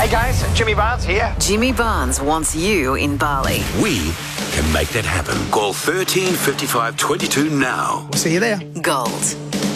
Hey guys, Jimmy Barnes here. Jimmy Barnes wants you in Bali. We can make that happen. Call 13 55 22 now. We'll see you there. Gold